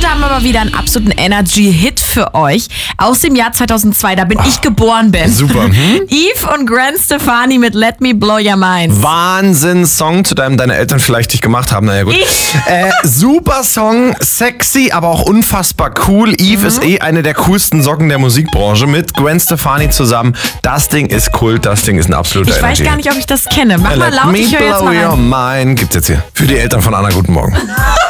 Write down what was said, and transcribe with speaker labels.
Speaker 1: haben wir mal wieder einen absoluten Energy-Hit für euch aus dem Jahr 2002, da bin ich geboren bin.
Speaker 2: Super.
Speaker 1: Yves und Gwen Stefani mit Let Me Blow Your Mind.
Speaker 2: Wahnsinn-Song, zu dem deine Eltern vielleicht dich gemacht haben. Naja, gut. Super Song, sexy, aber auch unfassbar cool. Yves ist eine der coolsten Socken der Musikbranche mit Gwen Stefani zusammen. Das Ding ist Kult, das Ding ist ein absoluter
Speaker 1: Ich weiß gar nicht, ob ich das kenne. Mach mal laut, ich höre jetzt mal
Speaker 2: Let me blow your
Speaker 1: rein.
Speaker 2: mind. Gibt's jetzt hier. Für die Eltern von Anna, guten Morgen.